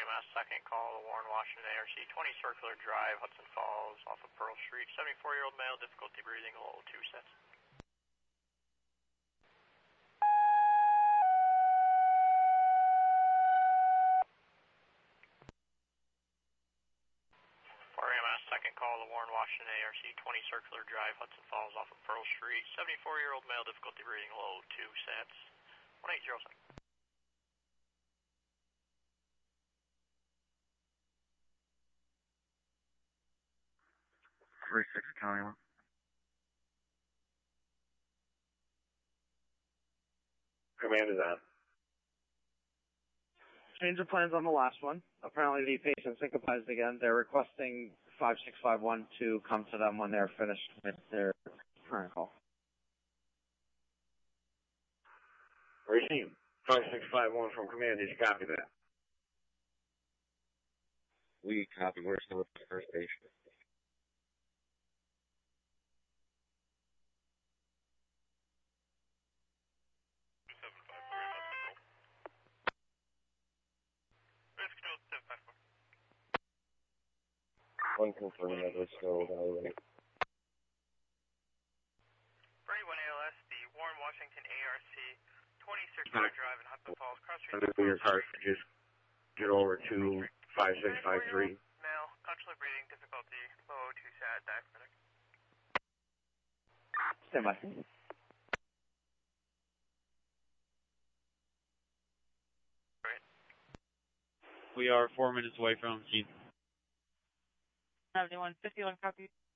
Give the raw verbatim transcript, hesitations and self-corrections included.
M S, second call, Warren, Washington, A R C, twenty Circular Drive, Hudson Falls, off of Pearl Street, seventy-four-year-old male, difficulty breathing, low, two sets. four A M S, second call, Warren, Washington, A R C, twenty Circular Drive, Hudson Falls, off of Pearl Street, seventy-four-year-old male, difficulty breathing, low, two sets, one eight zero seven. three six County one. Command is on. Change of plans on the last one. Apparently the patient syncopized again. They're requesting five six five one to come to them when they're finished with their current call. Regime. five six five one from command. Did you copy that? We copy. We're still at the first patient. One confirming that we're still evaluating. thirty-one A L S, the Warren, Washington, A R C, twenty Circular Drive in Hudson Falls, Cross Street. Under your car, just get over to five six five three. Male, constantly breathing, difficulty, low, two sat, diaphragmatic. Stand by. Right. We are four minutes away from scene. seventy-one fifty-one copy.